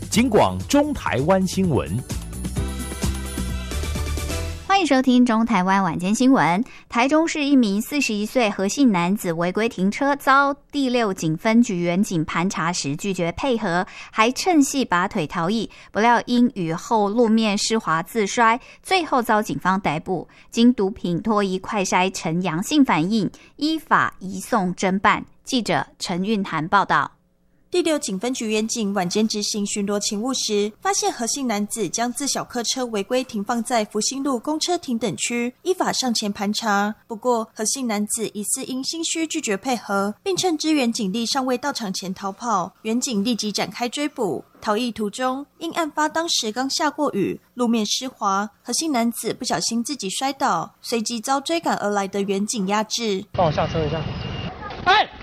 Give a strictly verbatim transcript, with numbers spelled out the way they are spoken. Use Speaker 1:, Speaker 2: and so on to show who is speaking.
Speaker 1: 警广中台湾新闻。
Speaker 2: 欢迎收听中台湾晚间新闻。台中市一名四十一岁何姓男子违规停车，遭第六警分局员警盘查时拒绝配合，还趁隙拔腿逃逸，不料因雨后路面湿滑自摔，最后遭警方逮捕，经毒品脱衣快筛呈阳性反应，依法移送侦办。记者陈韵涵报道。
Speaker 3: 第六警分局员警晚间执行巡逻勤务时，发现何姓男子将自小客车违规停放在福兴路公车停等区，依法上前盘查。不过，何姓男子疑似因心虚拒绝配合，并趁支援警力尚未到场前逃跑，员警立即展开追捕。逃逸途中，因案发当时刚下过雨，路面湿滑，何姓男子不小心自己摔倒，随即遭追赶而来的员警压制。
Speaker 4: 帮我下车一下。哎！